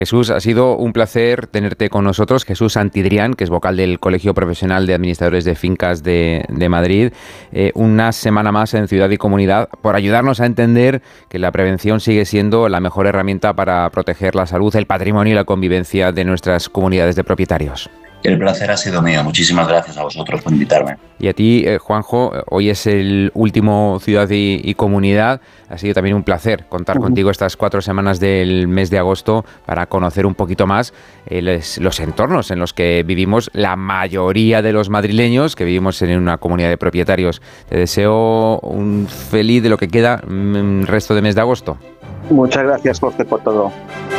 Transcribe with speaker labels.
Speaker 1: Jesús, ha sido un placer tenerte con nosotros. Jesús Santidrián, que es vocal del Colegio Profesional de Administradores de Fincas de Madrid. Una semana más en Ciudad y Comunidad por ayudarnos a entender que la prevención sigue siendo la mejor herramienta para proteger la salud, el patrimonio y la convivencia de nuestras comunidades de propietarios.
Speaker 2: El placer ha sido mío. Muchísimas gracias a vosotros por invitarme.
Speaker 1: Y a ti, Juanjo, hoy es el último Ciudad y Comunidad. Ha sido también un placer contar contigo estas 4 semanas del mes de agosto para conocer un poquito más los entornos en los que vivimos la mayoría de los madrileños que vivimos en una comunidad de propietarios. Te deseo un feliz de lo que queda resto de mes de agosto.
Speaker 3: Muchas gracias, Jorge, por todo.